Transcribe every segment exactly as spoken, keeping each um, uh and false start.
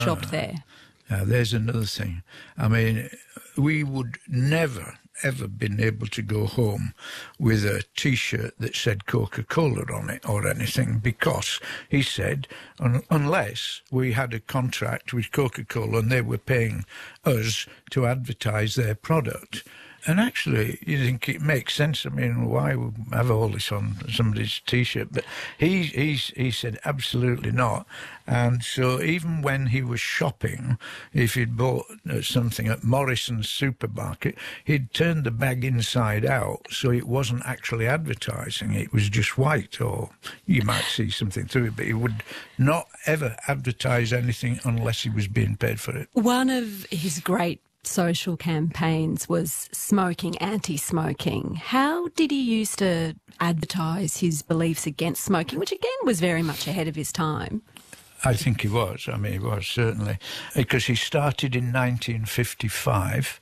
jobbed there. Now, there's another thing. I mean, we would never, ever been able to go home with a T-shirt that said Coca-Cola on it or anything, because he said, un- unless we had a contract with Coca-Cola and they were paying us to advertise their product. And actually, you think it makes sense. I mean, why would have all this on somebody's T-shirt? But he, he, he said absolutely not. And so even when he was shopping, if he'd bought something at Morrison's supermarket, he'd turn the bag inside out so it wasn't actually advertising. It was just white, or you might see something through it, but he would not ever advertise anything unless he was being paid for it. One of his great social campaigns was smoking, anti-smoking. How did he used to advertise his beliefs against smoking, which again was very much ahead of his time? I think he was. I mean, he was, certainly. Because he started in nineteen fifty-five,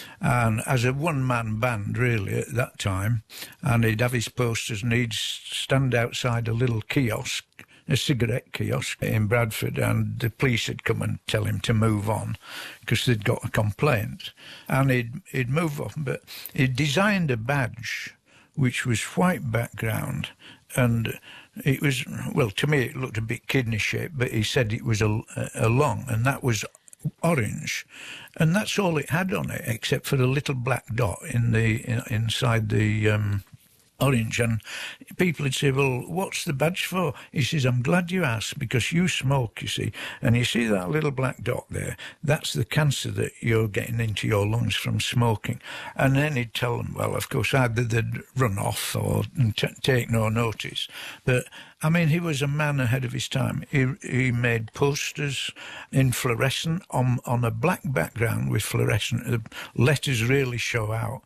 and as a one-man band, really, at that time, and he'd have his posters and he'd stand outside a little kiosk, a cigarette kiosk in Bradford, and the police had come and tell him to move on because they'd got a complaint. And he'd, he'd move on, but he'd designed a badge which was white background, and it was, well, to me it looked a bit kidney-shaped, but he said it was a, a long, and that was orange. And that's all it had on it, except for a little black dot in the in, inside the Um, orange. And people would say, well, what's the badge for? He says, I'm glad you asked, because you smoke, you see. And you see that little black dot there? That's the cancer that you're getting into your lungs from smoking. And then he'd tell them, well, of course, either they'd run off or t- take no notice. But, I mean, he was a man ahead of his time. He he made posters in fluorescent on, on a black background with fluorescent. The letters really show out.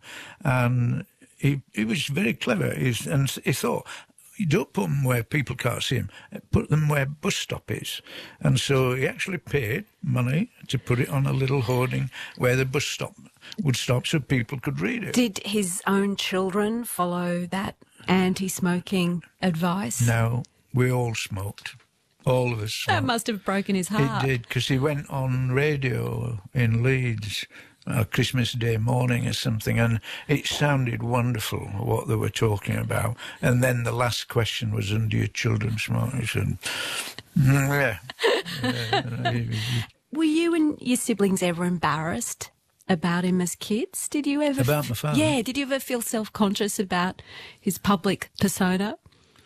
And He, he was very clever, He's, and he thought, you don't put them where people can't see them, put them where bus stop is. And so he actually paid money to put it on a little hoarding where the bus stop would stop so people could read it. Did his own children follow that anti-smoking advice? No, we all smoked. All of us smoked. That must have broken his heart. It did, because he went on radio in Leeds a Christmas Day morning or something, and it sounded wonderful what they were talking about. And then the last question was, and do your children smoke? He said, mm, yeah. yeah. Were you and your siblings ever embarrassed about him as kids? Did you ever... About my father? Yeah, did you ever feel self-conscious about his public persona?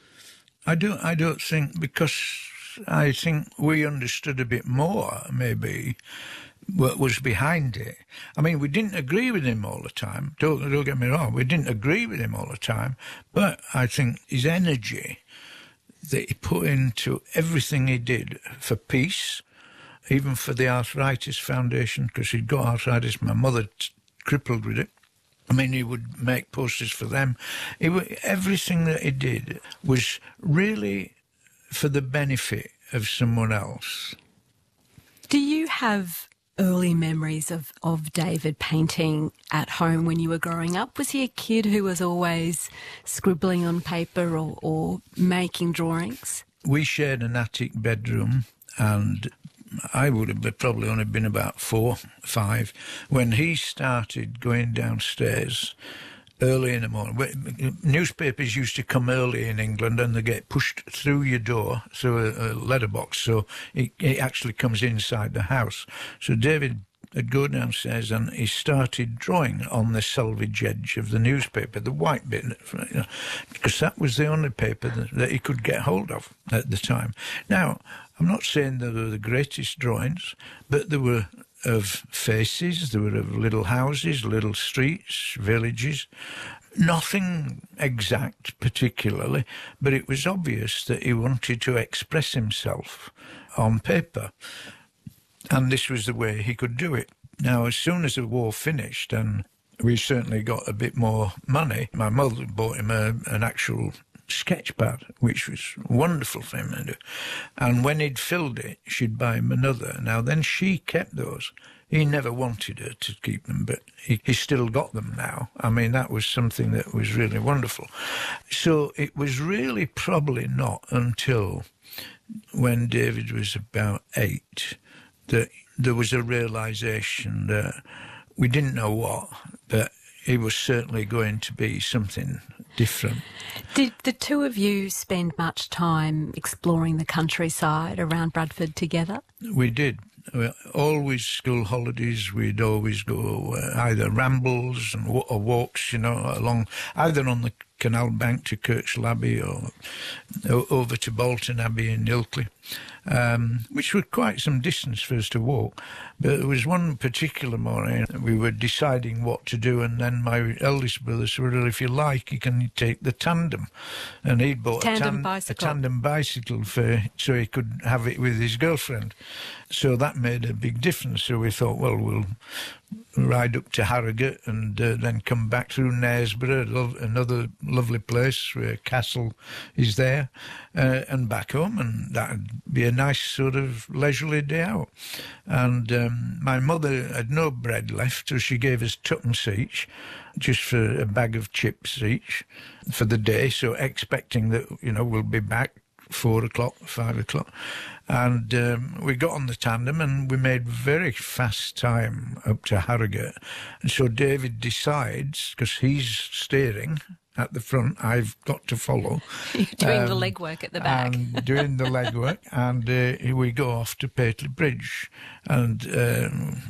I don't, I don't think, because I think we understood a bit more, maybe, what was behind it. I mean, we didn't agree with him all the time. Don't, don't get me wrong, we didn't agree with him all the time. But I think his energy that he put into everything he did for peace, even for the Arthritis Foundation, because he'd got arthritis, my mother t- crippled with it. I mean, he would make posters for them. It, everything that he did was really for the benefit of someone else. Do you have early memories of, of David painting at home when you were growing up? Was he a kid who was always scribbling on paper or, or making drawings? We shared an attic bedroom, and I would have probably only been about four, five, when he started going downstairs early in the morning. Newspapers used to come early in England, and they get pushed through your door, through a, a letterbox, so it, it actually comes inside the house. So David would go downstairs and he started drawing on the selvage edge of the newspaper, the white bit, you know, because that was the only paper that, that he could get hold of at the time. Now, I'm not saying they were the greatest drawings, but they were of faces, there were of little houses, little streets, villages. Nothing exact particularly, but it was obvious that he wanted to express himself on paper. And this was the way he could do it. Now, as soon as the war finished, and we certainly got a bit more money, my mother bought him a, an actual sketch pad, which was wonderful for him to do. And when he'd filled it, she'd buy him another. Now, then she kept those. He never wanted her to keep them, but he, he still got them now. I mean, that was something that was really wonderful. So it was really probably not until when David was about eight that there was a realisation that we didn't know what, but it was certainly going to be something different. Did the two of you spend much time exploring the countryside around Bradford together? We did. Always school holidays, we'd always go uh, either rambles and w- or walks, you know, along either on the canal bank to Kirkstall Abbey or o- over to Bolton Abbey in Ilkley, um, which was quite some distance for us to walk. But there was one particular morning we were deciding what to do, and then my eldest brother said, well, if you like, you can take the tandem. And he'd bought tandem a, tan- bicycle. a tandem bicycle for so he could have it with his girlfriend. So that made a big difference. So we thought, well, we'll ride up to Harrogate and uh, then come back through Knaresborough, lo- another lovely place where castle is there, uh, and back home, and that'd be a nice sort of leisurely day out. And um, my mother had no bread left, so she gave us twopence each, just for a bag of chips each for the day, so expecting that, you know, we'll be back four o'clock, five o'clock. And um, we got on the tandem and we made very fast time up to Harrogate. And so David decides, because he's steering at the front, I've got to follow. You're doing um, the legwork at the back. And doing the legwork. And uh, we go off to Pateley Bridge. And um,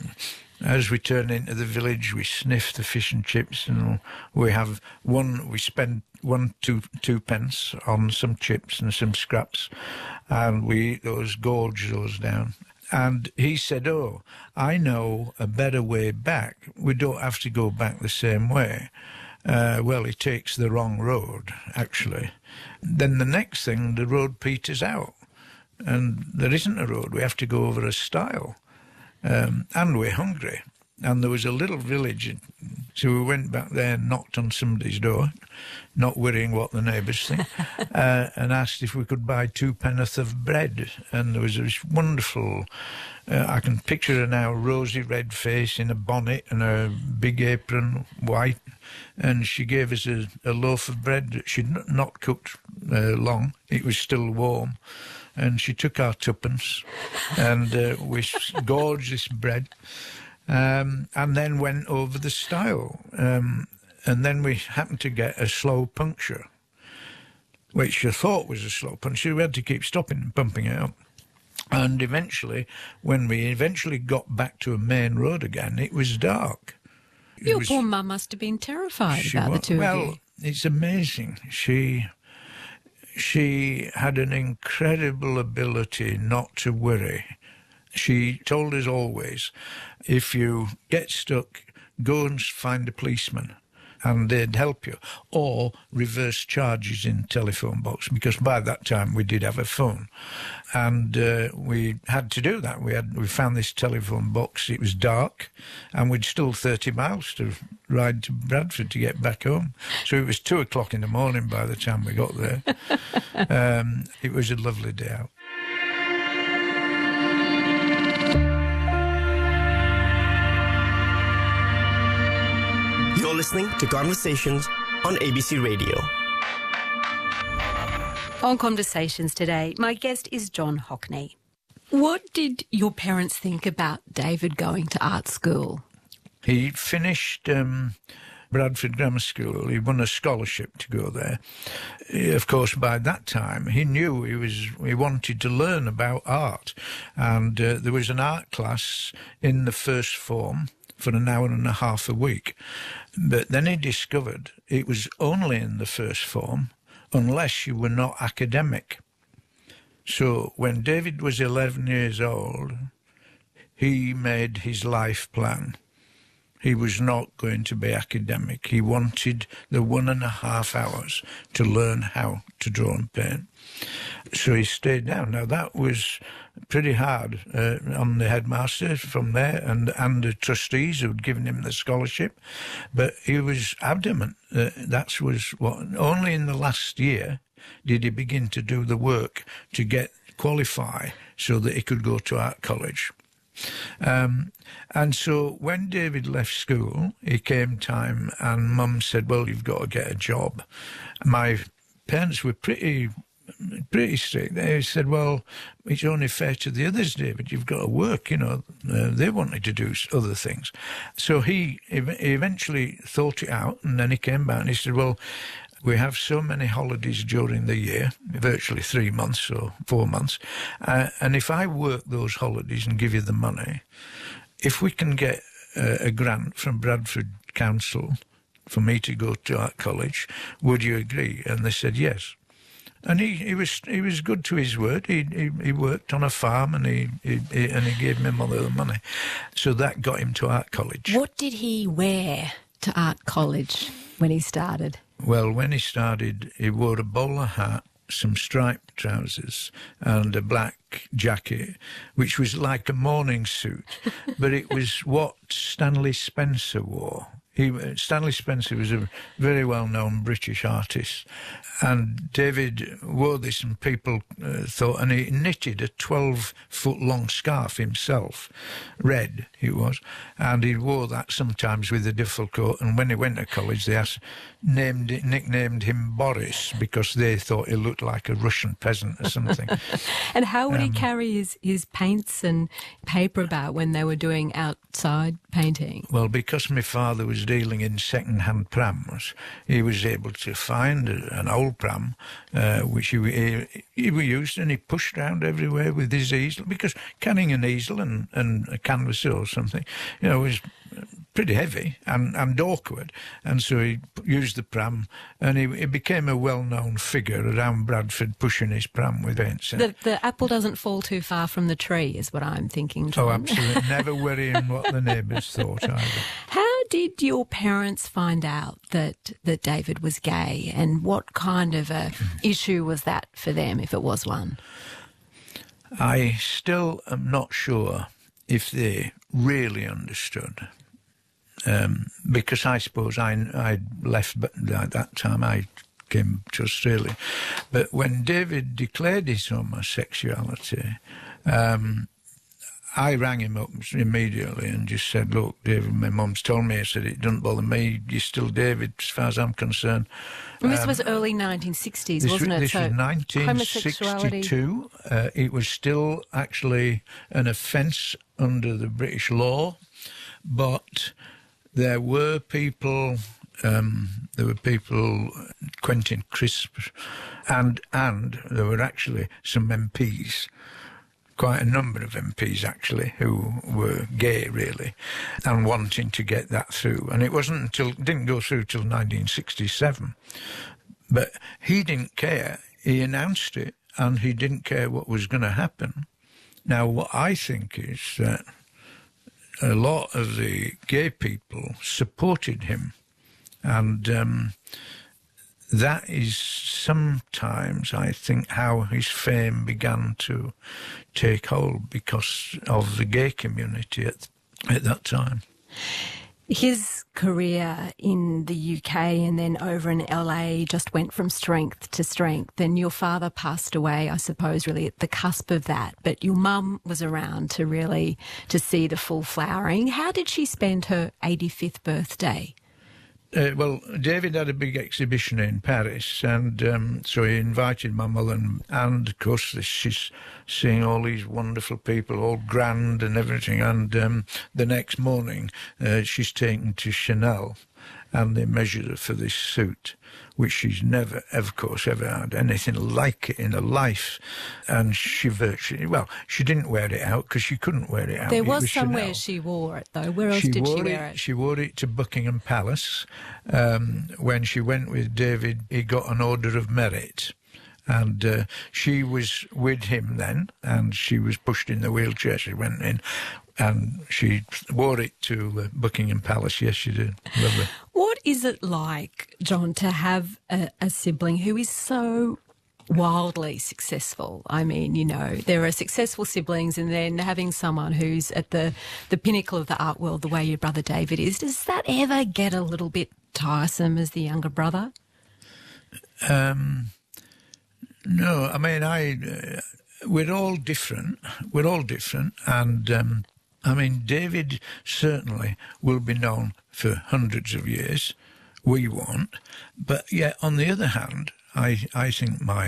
as we turn into the village, we sniff the fish and chips, and we have one, we spend one, two, two pence on some chips and some scraps, and we eat those, gorge those down. And he said, oh, I know a better way back. We don't have to go back the same way. Uh, well, he takes the wrong road, actually. Then the next thing, the road peters out, and there isn't a road. We have to go over a stile. Um, and we're hungry. And there was a little village, so we went back there and knocked on somebody's door, not worrying what the neighbours think, uh, and asked if we could buy two penn'orth of bread. And there was this wonderful, uh, I can picture her now, rosy red face in a bonnet and a big apron, white, and she gave us a, a loaf of bread that she'd not cooked uh, long. It was still warm. And she took our twopence and uh, we gorged this bread um, and then went over the stile. Um, and then we happened to get a slow puncture, which I thought was a slow puncture. We had to keep stopping and pumping it up. And eventually, when we eventually got back to a main road again, it was dark. It Your was, poor mum must have been terrified about was, the two well, of you. It's amazing. She... She had an incredible ability not to worry. She told us always, if you get stuck, go and find a policeman and they'd help you, or reverse charges in telephone box, because by that time we did have a phone. And uh, we had to do that. We had we found this telephone box. It was dark, and we'd still thirty miles to ride to Bradford to get back home. So it was two o'clock in the morning by the time we got there. um, it was a lovely day out. You're listening to Conversations on A B C Radio. On Conversations today, my guest is John Hockney. What did your parents think about David going to art school? He finished um, Bradford Grammar School. He won a scholarship to go there. Of course, by that time, he knew he was he wanted to learn about art. And uh, there was an art class in the first form for an hour and a half a week. But then he discovered it was only in the first form unless you were not academic. So when David was eleven years old, he made his life plan. He was not going to be academic. He wanted the one and a half hours to learn how to draw and paint. So he stayed down. Now, that was pretty hard uh, on the headmaster from there and, and the trustees who had given him the scholarship. But he was adamant that that was what... Only in the last year did he begin to do the work to get qualify so that he could go to art college. Um, and so when David left school, it came time and Mum said, well, you've got to get a job. My parents were pretty pretty strict. They said, well, it's only fair to the others, David. You've got to work, you know. Uh, they wanted to do other things. So he, he eventually thought it out, and then he came back and he said, well, we have so many holidays during the year, virtually three months or four months, uh, and if I work those holidays and give you the money, if we can get uh, a grant from Bradford Council for me to go to art college, would you agree? And they said yes. And he, he was he was good to his word. He he, he worked on a farm, and he, he, he and he gave my mother the money, so that got him to art college. What did he wear to art college when he started? Well, when he started, he wore a bowler hat, some striped trousers, and a black jacket, which was like a morning suit, but it was what Stanley Spencer wore. He, Stanley Spencer was a very well-known British artist, and David wore this, and people uh, thought, and he knitted a twelve-foot-long scarf himself, red it was, and he wore that sometimes with a duffel coat, and when he went to college, they asked, named it, nicknamed him Boris, because they thought he looked like a Russian peasant or something. And how would um, he carry his, his paints and paper about when they were doing outside painting? Well, because my father was dealing in second-hand prams, he was able to find an old pram, uh, which he, he, he used, and he pushed around everywhere with his easel, because carrying an easel and, and a canvas or something, you know, was pretty heavy and, and awkward, and so he used the pram, and he, he became a well-known figure around Bradford, pushing his pram with paints. The, the apple doesn't fall too far from the tree is what I'm thinking, John. Oh, absolutely. Never worrying what the neighbours thought either. How did your parents find out that, that David was gay, and what kind of a issue was that for them, if it was one? I still am not sure if they really understood. Um, because I suppose I I left at that time. I came to Australia, but when David declared his homosexuality, um, I rang him up immediately and just said, "Look, David, my mum's told me." I said, "It doesn't bother me. You're still David, as far as I'm concerned." And this um, was early nineteen sixties, this wasn't was, it? This so was nineteen sixty-two. Uh, it was still actually an offence under the British law, but there were people, um, there were people, Quentin Crisp, and and there were actually some M Ps, quite a number of M Ps actually, who were gay really, and wanting to get that through. And it wasn't until, it didn't go through till nineteen sixty-seven. But he didn't care. He announced it, and he didn't care what was going to happen. Now, what I think is that a lot of the gay people supported him, and um, that is sometimes, I think, how his fame began to take hold, because of the gay community at, at that time. His career in the U K and then over in L A just went from strength to strength, and your father passed away, I suppose, really at the cusp of that, but your mum was around to really to see the full flowering. How did she spend her eighty-fifth birthday? Uh, well, David had a big exhibition in Paris, and um, so he invited my mother, and, and of course she's seeing all these wonderful people, all grand and everything, and um, the next morning uh, she's taken to Chanel, and they measured her for this suit, which she's never, of course, ever had anything like it in her life. And she virtually, well, she didn't wear it out because she couldn't wear it out. There was, was somewhere Chanel. She wore it, though. Where else she did she wear wear it, it? She wore it to Buckingham Palace. Um, when she went with David, he got an Order of Merit. And uh, she was with him then, and she was pushed in the wheelchair. She went in, and she wore it to uh, Buckingham Palace. Yes, she did. Lovely. What is it like, John, to have a, a sibling who is so wildly successful? I mean, you know, there are successful siblings, and then having someone who's at the, the pinnacle of the art world the way your brother David is, does that ever get a little bit tiresome as the younger brother? Um... No, I mean, I uh, we're all different. We're all different, and um, I mean, David certainly will be known for hundreds of years. We won't, but yet on the other hand, I I think my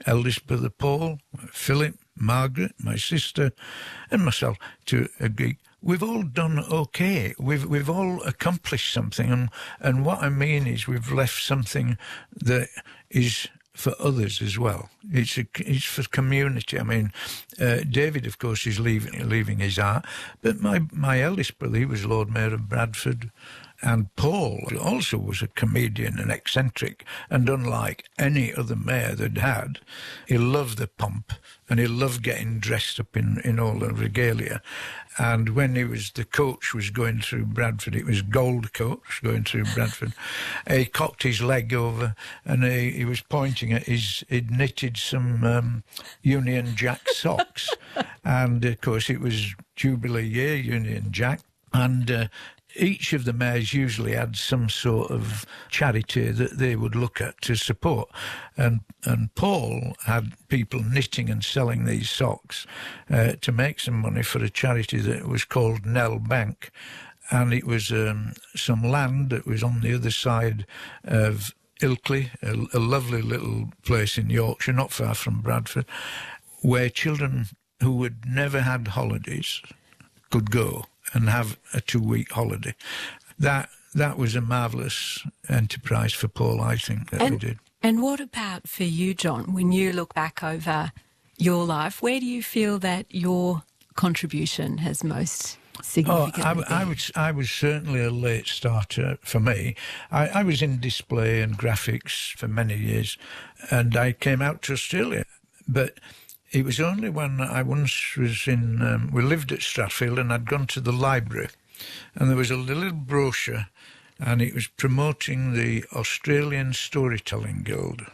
eldest brother Paul, Philip, Margaret, my sister, and myself to a gig. We've all done okay. We've we've all accomplished something, and and what I mean is we've left something that is for others as well. It's a, it's for community. I mean, uh, David, of course, is leaving leaving his art, but my my eldest brother, he was Lord Mayor of Bradford. And Paul also was a comedian and eccentric, and unlike any other mayor they'd had, he loved the pomp and he loved getting dressed up in, in all the regalia. And when he was, the coach was going through Bradford, it was Gold Coach going through Bradford, he cocked his leg over and he, he was pointing at his, he'd knitted some um, Union Jack socks. And of course it was Jubilee year, Union Jack. And uh, each of the mayors usually had some sort of charity that they would look at to support. And and Paul had people knitting and selling these socks uh, to make some money for a charity that was called Nell Bank. And it was um, some land that was on the other side of Ilkley, a, a lovely little place in Yorkshire, not far from Bradford, where children who had never had holidays could go and have a two-week holiday. That that was a marvellous enterprise for Paul, I think, that and, we did. And what about for you, John, when you look back over your life, where do you feel that your contribution has most significantly oh, been? I, I, was, I was certainly a late starter for me. I, I was in display and graphics for many years, and I came out to Australia. But it was only when I once was in, um, we lived at Stratfield, and I'd gone to the library, and there was a little brochure, and it was promoting the Australian Storytelling Guild.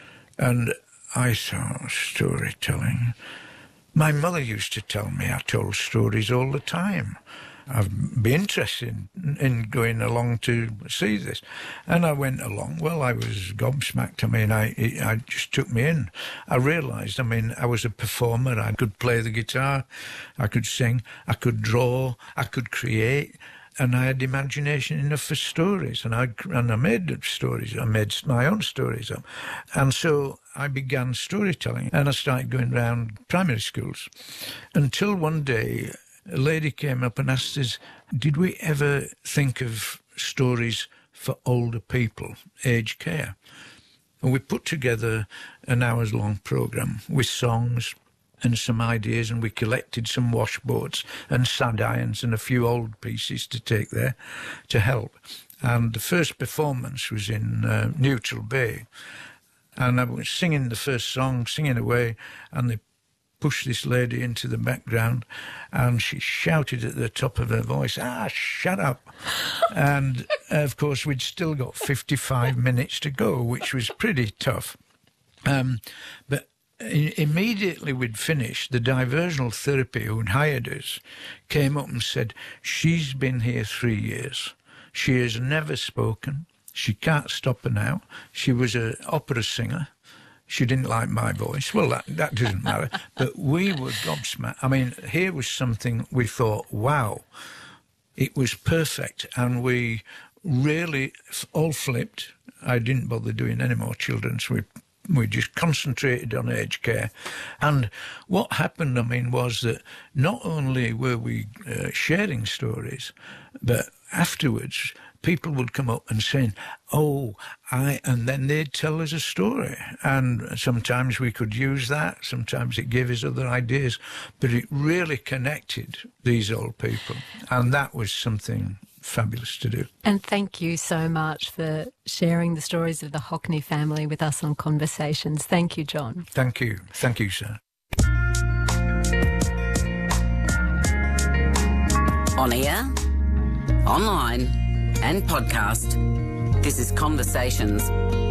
And I thought, storytelling? My mother used to tell me I told stories all the time. I'd be interested in, in going along to see this. And I went along. Well, I was gobsmacked. I mean, I it, I just took me in. I realised, I mean, I was a performer. I could play the guitar. I could sing. I could draw. I could create. And I had imagination enough for stories. And I, and I made stories. I made my own stories up. And so I began storytelling. And I started going around primary schools until one day a lady came up and asked us, did we ever think of stories for older people, aged care? And we put together an hours-long programme with songs and some ideas, and we collected some washboards and sad irons and a few old pieces to take there to help. And the first performance was in uh, Neutral Bay. And I was singing the first song, singing away, and they pushed this lady into the background, and she shouted at the top of her voice, ah, shut up. And, of course, we'd still got fifty-five minutes to go, which was pretty tough. Um, but I- immediately we'd finished, the diversional therapy who'd hired us came up and said, she's been here three years. She has never spoken. She can't stop her now. She was an opera singer. She didn't like my voice. Well, that, that doesn't matter. But we were gobsmacked. I mean, here was something we thought, wow, it was perfect. And we really all flipped. I didn't bother doing any more children's. We, we just concentrated on aged care. And what happened, I mean, was that not only were we uh, sharing stories, but afterwards people would come up and saying, oh, I, and then they'd tell us a story. And sometimes we could use that. Sometimes it gave us other ideas. But it really connected these old people. And that was something fabulous to do. And thank you so much for sharing the stories of the Hockney family with us on Conversations. Thank you, John. Thank you. Thank you, sir. On air, online, and podcast, this is Conversations.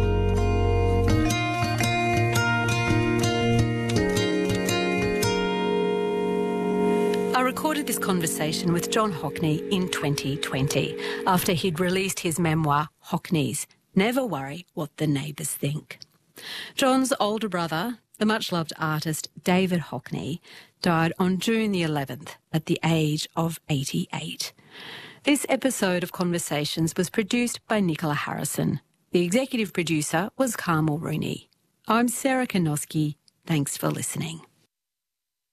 I recorded this conversation with John Hockney in twenty twenty after he'd released his memoir, Hockneys, Never Worry What the Neighbours Think. John's older brother, the much-loved artist David Hockney, died on June the eleventh at the age of eighty-eight. This episode of Conversations was produced by Nicola Harrison. The executive producer was Carmel Rooney. I'm Sarah Kanoski. Thanks for listening.